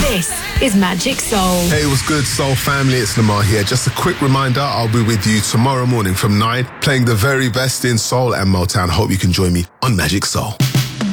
This is Magic Soul. Hey, what's good, Soul family? It's Lamar here. Just a quick reminder, I'll be with you tomorrow morning from 9, playing the very best in Soul and Motown. Hope you can join me on Magic Soul.